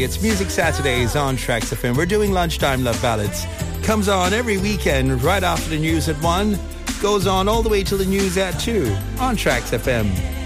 It's Music Saturdays on Tracks FM. We're doing Lunchtime Love Ballads. Comes on every weekend right after the news at 1. Goes on all the way till the news at 2 on Tracks FM.